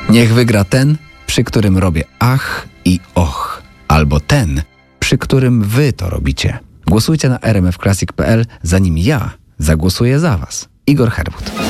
Niech wygra ten, przy którym robię ach i och, albo ten, przy którym wy to robicie. Głosujcie na rmfclassic.pl, zanim ja zagłosuję za was. Igor Herbut.